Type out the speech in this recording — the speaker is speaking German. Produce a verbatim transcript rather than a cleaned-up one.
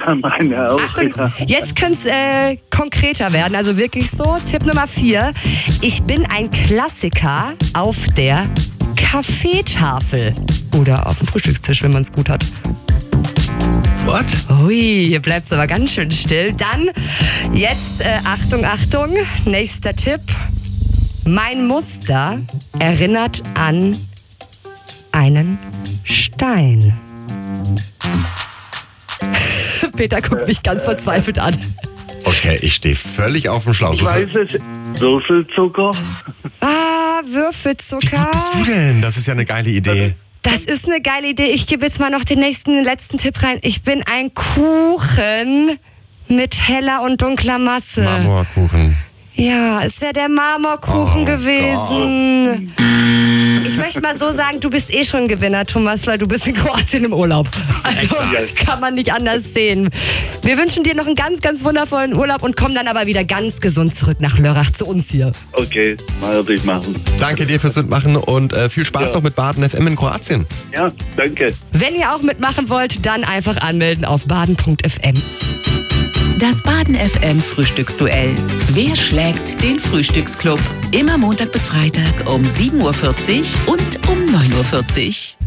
Meine auch. Achtung, Ja. jetzt könnte es äh, konkreter werden, also wirklich so. Tipp Nummer vier. Ich bin ein Klassiker auf der Kaffeetafel oder auf dem Frühstückstisch, wenn man es gut hat. What? Ui, hier bleibt es aber ganz schön still. Dann, jetzt, äh, Achtung, Achtung, nächster Tipp. Mein Muster erinnert an einen Stein. Peter guckt mich ganz verzweifelt an. Okay, ich stehe völlig auf dem Schlauch. Ich So weiß es. Würfelzucker. Ah, Wie Würfelzucker. gut bist du denn? Das ist ja eine geile Idee. Das ist eine geile Idee. Ich gebe jetzt mal noch den nächsten, den letzten Tipp rein. Ich bin ein Kuchen mit heller und dunkler Masse. Marmorkuchen. Ja, es wäre der Marmorkuchen Oh gewesen. Ich möchte mal so sagen, du bist eh schon ein Gewinner, Thomas, weil du bist in Kroatien im Urlaub. Also kann man nicht anders sehen. Wir wünschen dir noch einen ganz, ganz wundervollen Urlaub und kommen dann aber wieder ganz gesund zurück nach Lörrach zu uns hier. Okay, mal würde ich machen. Danke dir fürs Mitmachen und äh, viel Spaß Ja. noch mit Baden F M in Kroatien. Ja, danke. Wenn ihr auch mitmachen wollt, dann einfach anmelden auf baden punkt f m. Das Baden F M Frühstücksduell. Wer schlägt den Frühstücksclub? Immer Montag bis Freitag um sieben Uhr vierzig und um neun Uhr vierzig.